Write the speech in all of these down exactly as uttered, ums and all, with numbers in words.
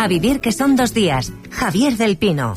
A vivir que son dos días. Javier del Pino.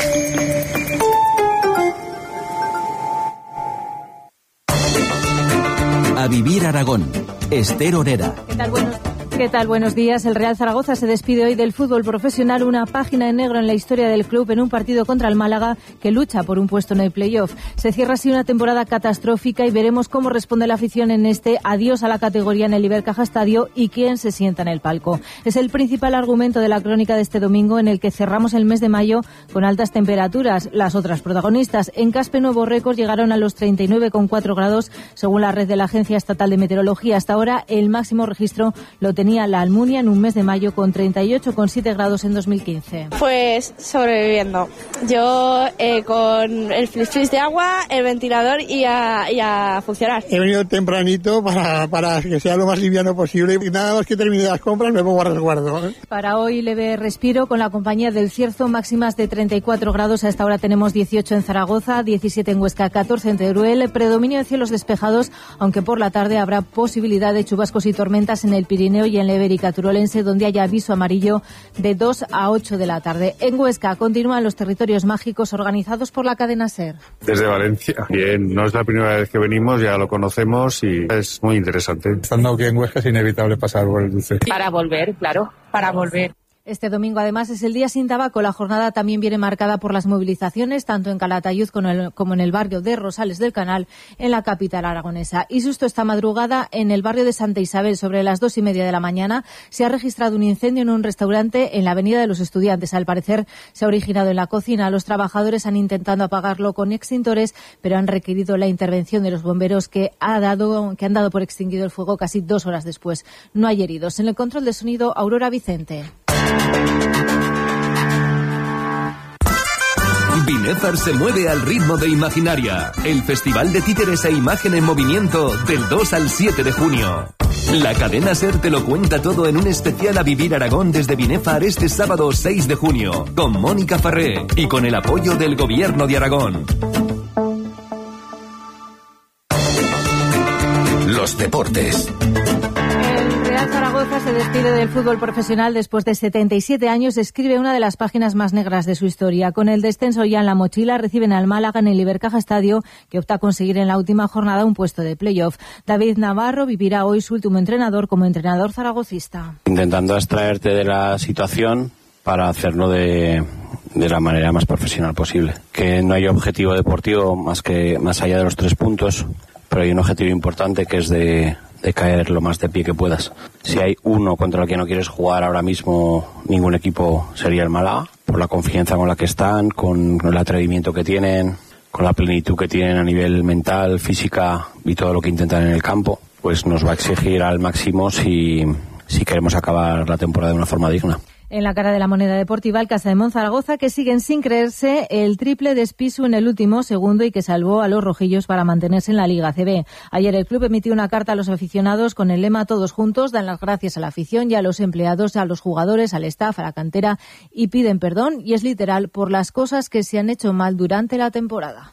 A vivir Aragón. Esther Orera. ¿Qué tal? Buenos ¿Qué tal? Buenos días. El Real Zaragoza se despide hoy del fútbol profesional, una página en negro en la historia del club en un partido contra el Málaga que lucha por un puesto en el playoff. Se cierra así una temporada catastrófica y veremos cómo responde la afición en este adiós a la categoría en el Ibercaja Estadio y quién se sienta en el palco. Es el principal argumento de la crónica de este domingo, en el que cerramos el mes de mayo con altas temperaturas. Las otras protagonistas en Caspe, nuevos récords llegaron a los treinta y nueve coma cuatro grados según la red de la Agencia Estatal de Meteorología. Hasta ahora el máximo registro lo tenía la Almunia en un mes de mayo con treinta y ocho coma siete grados en dos mil quince. Pues sobreviviendo. Yo eh, con el flip de agua, el ventilador y a, y a funcionar. He venido tempranito para, para que sea lo más liviano posible y nada más que termine las compras me pongo a resguardo. Para hoy leve respiro con la compañía del Cierzo, máximas de treinta y cuatro grados. A esta hora tenemos dieciocho en Zaragoza, diecisiete en Huesca, catorce en Teruel. Predominio de cielos despejados, aunque por la tarde habrá posibilidad de chubascos y tormentas en el Pirineo y en la Ibérica Turolense, donde haya aviso amarillo de dos a ocho de la tarde. En Huesca continúan los territorios mágicos organizados por la cadena SER. Desde Valencia. Bien, no es la primera vez que venimos, ya lo conocemos y es muy interesante. Estando aquí en Huesca es inevitable pasar por el dulce. Para volver, claro, para volver. Este domingo, además, es el Día Sin Tabaco. La jornada también viene marcada por las movilizaciones, tanto en Calatayud como en el barrio de Rosales del Canal, en la capital aragonesa. Y justo esta madrugada, en el barrio de Santa Isabel, sobre las dos y media de la mañana, se ha registrado un incendio en un restaurante en la Avenida de los Estudiantes. Al parecer, se ha originado en la cocina. Los trabajadores han intentado apagarlo con extintores, pero han requerido la intervención de los bomberos, que, ha dado, que han dado por extinguido el fuego casi dos horas después. No hay heridos. En el control de sonido, Aurora Vicente. Binefar se mueve al ritmo de Imaginaria, el festival de títeres e imagen en movimiento del dos al siete de junio. La cadena SER te lo cuenta todo en un especial A Vivir Aragón desde Binefar este sábado seis de junio, con Mónica Farré y con el apoyo del Gobierno de Aragón. Los deportes. El Real Zaragoza se despide del fútbol profesional después de setenta y siete años. Escribe una de las páginas más negras de su historia. Con el descenso ya en la mochila, reciben al Málaga en el Ibercaja Estadio, que opta a conseguir en la última jornada un puesto de playoff. David Navarro vivirá hoy su último entrenador como entrenador zaragocista. Intentando extraerte de la situación para hacerlo de, de la manera más profesional posible. Que no hay objetivo deportivo más que más allá de los tres puntos, pero hay un objetivo importante que es de, de caer lo más de pie que puedas. Si hay uno contra el que no quieres jugar ahora mismo, ningún equipo sería el Málaga, por la confianza con la que están, con el atrevimiento que tienen, con la plenitud que tienen a nivel mental, física y todo lo que intentan en el campo, pues nos va a exigir al máximo si, si queremos acabar la temporada de una forma digna. En la cara de la moneda deportiva, el Casa de Monzaragoza, que siguen sin creerse el triple de Espisu en el último segundo y que salvó a los rojillos para mantenerse en la Liga A C B. Ayer el club emitió una carta a los aficionados con el lema "Todos juntos", dan las gracias a la afición y a los empleados, a los jugadores, al staff, a la cantera y piden perdón, y es literal, por las cosas que se han hecho mal durante la temporada.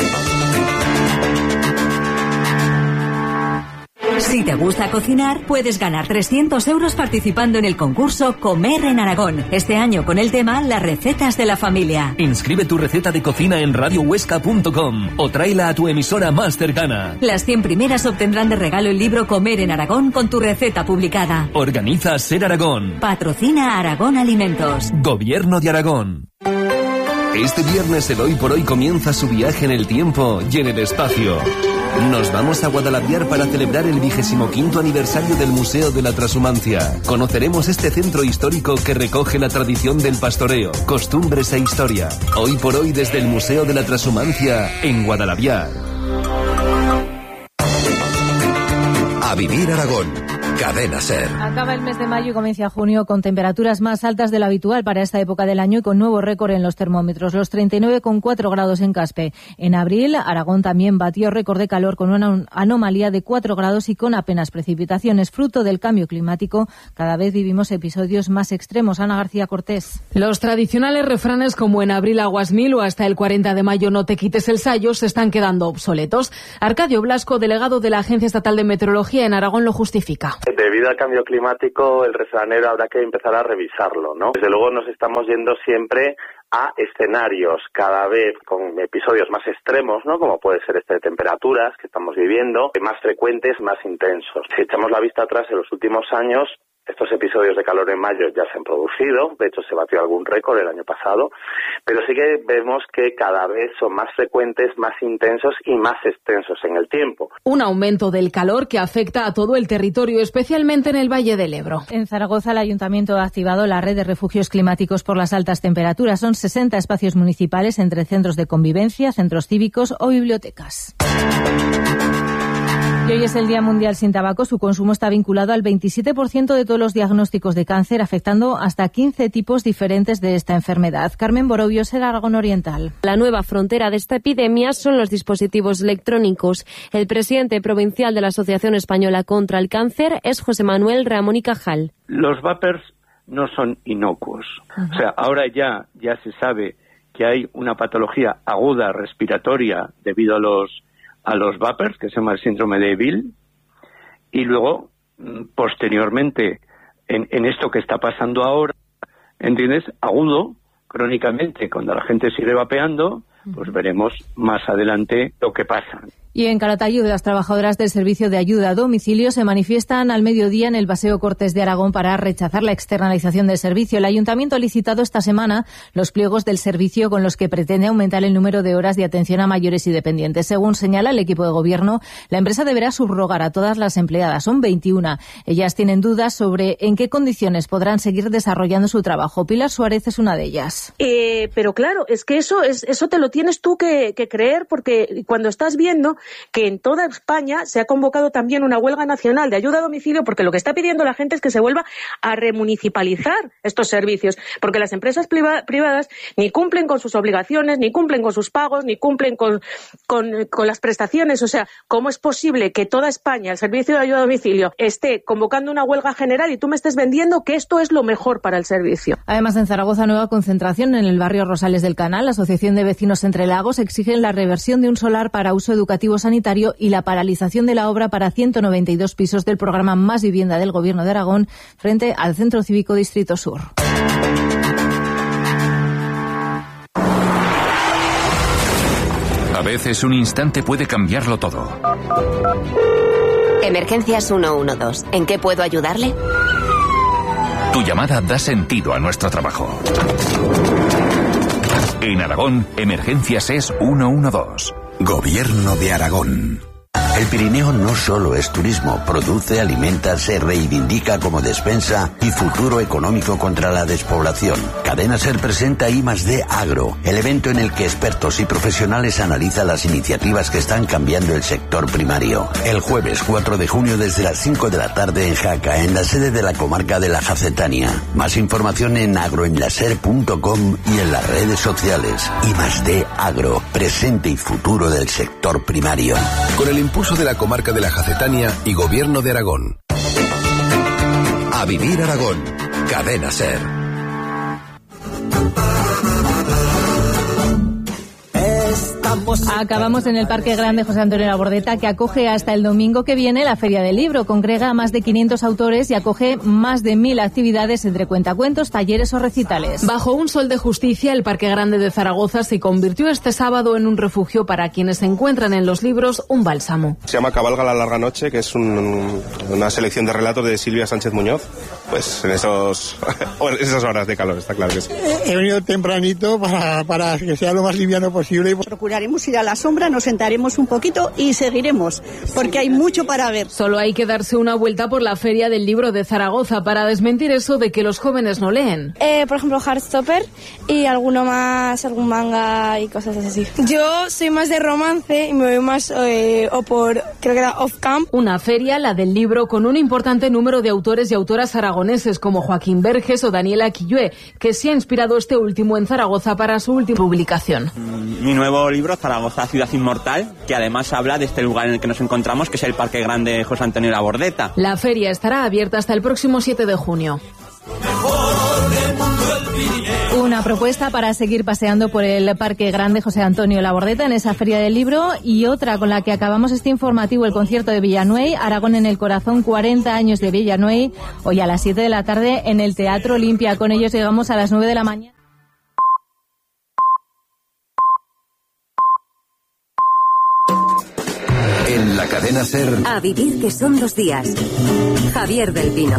Si te gusta cocinar, puedes ganar trescientos euros participando en el concurso Comer en Aragón. Este año con el tema Las recetas de la familia. Inscribe tu receta de cocina en radio huesca punto com o tráela a tu emisora más cercana. Las cien primeras obtendrán de regalo el libro Comer en Aragón con tu receta publicada. Organiza SER Aragón. Patrocina Aragón Alimentos. Gobierno de Aragón. Este viernes el Hoy por Hoy comienza su viaje en el tiempo y en el espacio. Nos vamos a Guadalaviar para celebrar el vigésimo quinto aniversario del Museo de la Trashumancia. Conoceremos este centro histórico que recoge la tradición del pastoreo, costumbres e historia. Hoy por Hoy desde el Museo de la Trashumancia en Guadalaviar. A Vivir Aragón. Cadena SER. Acaba el mes de mayo y comienza junio con temperaturas más altas de lo habitual para esta época del año y con nuevo récord en los termómetros, los treinta y nueve coma cuatro grados en Caspe. En abril, Aragón también batió récord de calor con una anomalía de cuatro grados y con apenas precipitaciones. Fruto del cambio climático, cada vez vivimos episodios más extremos. Ana García Cortés. Los tradicionales refranes como "en abril aguas mil" o "hasta el cuarenta de mayo no te quites el sayo" se están quedando obsoletos. Arcadio Blasco, delegado de la Agencia Estatal de Meteorología en Aragón, lo justifica. Debido al cambio climático, el refranero habrá que empezar a revisarlo, ¿no? Desde luego nos estamos yendo siempre a escenarios cada vez con episodios más extremos, ¿no? Como puede ser este de temperaturas que estamos viviendo, más frecuentes, más intensos. Si echamos la vista atrás en los últimos años, estos episodios de calor en mayo ya se han producido, de hecho se batió algún récord el año pasado, pero sí que vemos que cada vez son más frecuentes, más intensos y más extensos en el tiempo. Un aumento del calor que afecta a todo el territorio, especialmente en el Valle del Ebro. En Zaragoza el Ayuntamiento ha activado la red de refugios climáticos por las altas temperaturas. Son sesenta espacios municipales entre centros de convivencia, centros cívicos o bibliotecas. Y hoy es el Día Mundial sin Tabaco. Su consumo está vinculado al veintisiete por ciento de todos los diagnósticos de cáncer, afectando hasta quince tipos diferentes de esta enfermedad. Carmen Borobios, el Aragón Oriental. La nueva frontera de esta epidemia son los dispositivos electrónicos. El presidente provincial de la Asociación Española contra el Cáncer es José Manuel Ramón y Cajal. Los vapers no son inocuos. Uh-huh. O sea, ahora ya, ya se sabe que hay una patología aguda respiratoria debido a los a los vapers, que se llama el síndrome de Bill, y luego, posteriormente, en, en esto que está pasando ahora, ¿entiendes? Agudo, crónicamente, cuando la gente sigue vapeando, pues veremos más adelante lo que pasa. Y en Calatayud, las trabajadoras del Servicio de Ayuda a Domicilio se manifiestan al mediodía en el Paseo Cortés de Aragón para rechazar la externalización del servicio. El Ayuntamiento ha licitado esta semana los pliegos del servicio con los que pretende aumentar el número de horas de atención a mayores y dependientes. Según señala el equipo de gobierno, la empresa deberá subrogar a todas las empleadas. Son veintiuna. Ellas tienen dudas sobre en qué condiciones podrán seguir desarrollando su trabajo. Pilar Suárez es una de ellas. Eh, pero claro, es que eso, es, eso te lo tienes tú que, que creer, porque cuando estás viendo que en toda España se ha convocado también una huelga nacional de ayuda a domicilio, porque lo que está pidiendo la gente es que se vuelva a remunicipalizar estos servicios, porque las empresas priva- privadas ni cumplen con sus obligaciones, ni cumplen con sus pagos, ni cumplen con, con, con las prestaciones. O sea, ¿cómo es posible que toda España, el servicio de ayuda a domicilio, esté convocando una huelga general y tú me estés vendiendo que esto es lo mejor para el servicio? Además, en Zaragoza, nueva concentración en el barrio Rosales del Canal. La Asociación de Vecinos Entre Lagos exigen la reversión de un solar para uso educativo sanitario y la paralización de la obra para ciento noventa y dos pisos del programa Más Vivienda del Gobierno de Aragón frente al Centro Cívico Distrito Sur. A veces un instante puede cambiarlo todo. Emergencias ciento doce. ¿En qué puedo ayudarle? Tu llamada da sentido a nuestro trabajo. En Aragón, Emergencias es ciento doce. Gobierno de Aragón. El Pirineo no solo es turismo, produce, alimenta, se reivindica como despensa y futuro económico contra la despoblación. Cadena Ser presenta I más D Agro, el evento en el que expertos y profesionales analizan las iniciativas que están cambiando el sector primario. El jueves cuatro de junio desde las cinco de la tarde en Jaca, en la sede de la comarca de la Jacetania. Más información en agroenlaser punto com y en las redes sociales. I más D Agro, presente y futuro del sector primario. Con el impulso de la comarca de la Jacetania y Gobierno de Aragón. A vivir Aragón. Cadena Ser. Acabamos en el Parque Grande José Antonio Labordeta, que acoge hasta el domingo que viene la Feria del Libro. Congrega a más de quinientos autores y acoge más de mil actividades entre cuentacuentos, talleres o recitales. Bajo un sol de justicia, el Parque Grande de Zaragoza se convirtió este sábado en un refugio para quienes encuentran en los libros un bálsamo. Se llama Cabalga la larga noche, que es un, una selección de relatos de Silvia Sánchez Muñoz. Pues en esos, esas horas de calor, está claro que sí. He venido tempranito para, para que sea lo más liviano posible. Procuraremos ir a la sombra, nos sentaremos un poquito y seguiremos, porque hay mucho para ver. Solo hay que darse una vuelta por la Feria del Libro de Zaragoza para desmentir eso de que los jóvenes no leen. Eh, por ejemplo, Heartstopper y alguno más, algún manga y cosas así. Yo soy más de romance y me voy más eh, o por, creo que era Off Camp. Una feria, la del libro, con un importante número de autores y autoras aragoneses como Joaquín Verges o Daniela Quillué, que se ha inspirado este último en Zaragoza para su última publicación. Mi nuevo libro, Zaragoza, Ciudad Inmortal, que además habla de este lugar en el que nos encontramos, que es el Parque Grande José Antonio Labordeta. La feria estará abierta hasta el próximo siete de junio. Una propuesta para seguir paseando por el Parque Grande José Antonio Labordeta en esa feria del libro, y otra con la que acabamos este informativo, el concierto de Villanueva, Aragón en el corazón, cuarenta años de Villanueva, hoy a las siete de la tarde en el Teatro Olimpia. Con ellos llegamos a las nueve de la mañana. En la cadena SER. A vivir que son los días. Javier del Pino.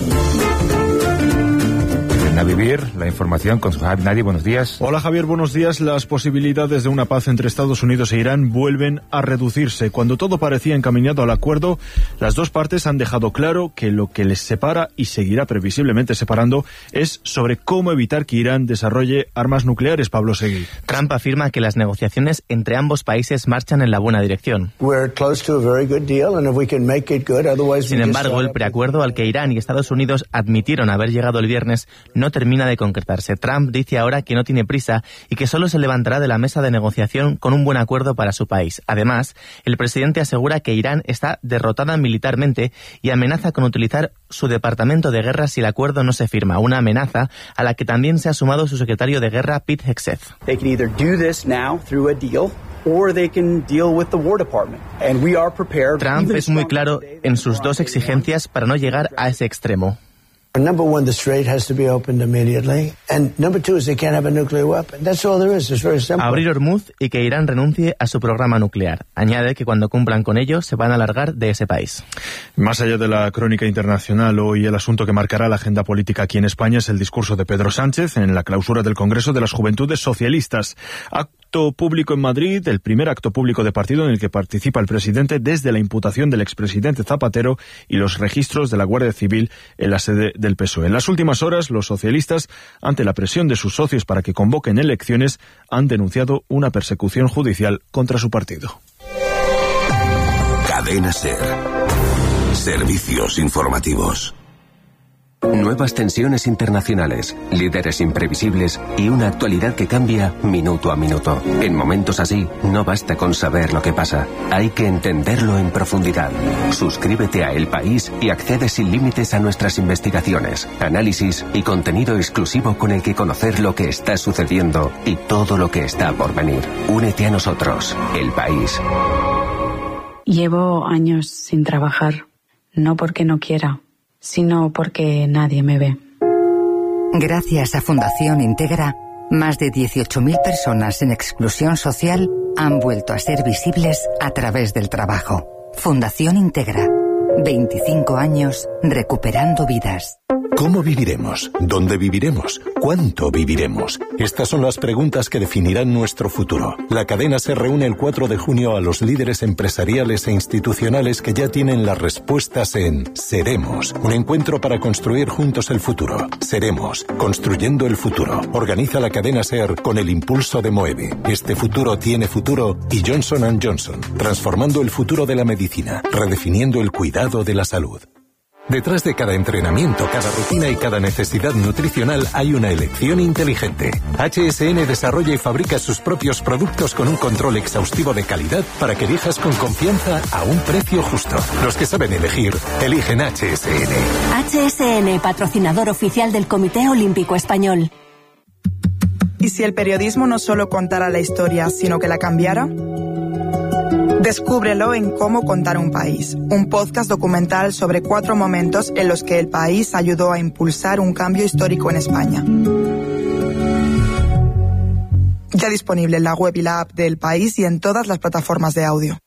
A vivir, la información con Suhab Nadi. Buenos días. Hola Javier, buenos días. Las posibilidades de una paz entre Estados Unidos e Irán vuelven a reducirse. Cuando todo parecía encaminado al acuerdo, las dos partes han dejado claro que lo que les separa y seguirá previsiblemente separando es sobre cómo evitar que Irán desarrolle armas nucleares. Pablo Seguí. Trump afirma que las negociaciones entre ambos países marchan en la buena dirección. Sin embargo, el preacuerdo al que Irán y Estados Unidos admitieron haber llegado el viernes no termina de concretarse. Trump dice ahora que no tiene prisa y que solo se levantará de la mesa de negociación con un buen acuerdo para su país. Además, el presidente asegura que Irán está derrotada militarmente y amenaza con utilizar su departamento de guerra si el acuerdo no se firma, una amenaza a la que también se ha sumado su secretario de guerra, Pete Hegseth. Trump es muy claro en sus dos exigencias para no llegar a ese extremo. Number one, the strait has to be opened immediately. And number two is they can't have a nuclear weapon. That's all there is. It's very simple. Abrir Hormuz y que Irán renuncie a su programa nuclear. Añade que cuando cumplan con ello se van a largar de ese país. Más allá de la crónica internacional, hoy el asunto que marcará la agenda política aquí en España es el discurso de Pedro Sánchez en la clausura del Congreso de las Juventudes Socialistas. Acto público en Madrid, el primer acto público de partido en el que participa el presidente desde la imputación del expresidente Zapatero y los registros de la Guardia Civil en la sede del P S O E. En las últimas horas, los socialistas, ante la presión de sus socios para que convoquen elecciones, han denunciado una persecución judicial contra su partido. Cadena SER. Servicios informativos. Nuevas tensiones internacionales, líderes imprevisibles y una actualidad que cambia minuto a minuto. En momentos así, no basta con saber lo que pasa, hay que entenderlo en profundidad. Suscríbete a El País y accede sin límites a nuestras investigaciones, análisis y contenido exclusivo con el que conocer lo que está sucediendo y todo lo que está por venir. Únete a nosotros, El País. Llevo años sin trabajar, no porque no quiera, sino porque nadie me ve. Gracias a Fundación Integra, más de dieciocho mil personas en exclusión social han vuelto a ser visibles a través del trabajo. Fundación Integra. veinticinco años recuperando vidas. ¿Cómo viviremos? ¿Dónde viviremos? ¿Cuánto viviremos? Estas son las preguntas que definirán nuestro futuro. La cadena se reúne el cuatro de junio a los líderes empresariales e institucionales que ya tienen las respuestas en Seremos, un encuentro para construir juntos el futuro. Seremos, construyendo el futuro. Organiza la cadena SER con el impulso de Moeve. Este futuro tiene futuro y Johnson and Johnson, transformando el futuro de la medicina, redefiniendo el cuidado de la salud. Detrás de cada entrenamiento, cada rutina y cada necesidad nutricional hay una elección inteligente. H S N desarrolla y fabrica sus propios productos con un control exhaustivo de calidad para que elijas con confianza a un precio justo. Los que saben elegir, eligen H S N. H S N, patrocinador oficial del Comité Olímpico Español. ¿Y si el periodismo no solo contara la historia, sino que la cambiara? Descúbrelo en Cómo contar un país, un podcast documental sobre cuatro momentos en los que el país ayudó a impulsar un cambio histórico en España. Ya disponible en la web y la app de El País y en todas las plataformas de audio.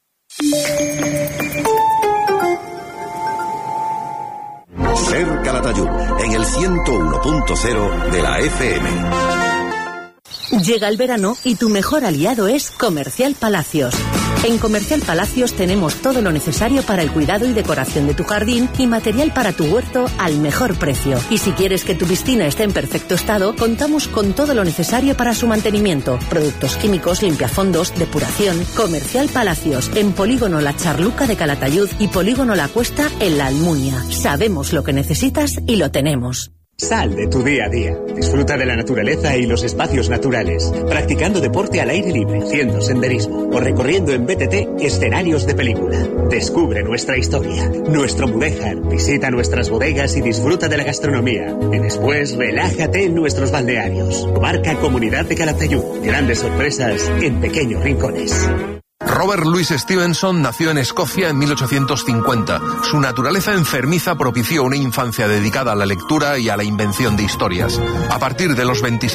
SER Calatayud, en el ciento uno punto cero de la F M. Llega el verano y tu mejor aliado es Comercial Palacios. En Comercial Palacios tenemos todo lo necesario para el cuidado y decoración de tu jardín y material para tu huerto al mejor precio. Y si quieres que tu piscina esté en perfecto estado, contamos con todo lo necesario para su mantenimiento. Productos químicos, limpiafondos, depuración. Comercial Palacios, en Polígono La Charluca de Calatayud y Polígono La Cuesta en La Almunia. Sabemos lo que necesitas y lo tenemos. Sal de tu día a día. Disfruta de la naturaleza y los espacios naturales, practicando deporte al aire libre, haciendo senderismo o recorriendo en B T T escenarios de película. Descubre nuestra historia, nuestro Mudéjar, visita nuestras bodegas y disfruta de la gastronomía. Y después relájate en nuestros balnearios. Marca Comunidad de Calatayud. Grandes sorpresas en pequeños rincones. Robert Louis Stevenson nació en Escocia en mil ochocientos cincuenta. Su naturaleza enfermiza propició una infancia dedicada a la lectura y a la invención de historias. A partir de los veintiséis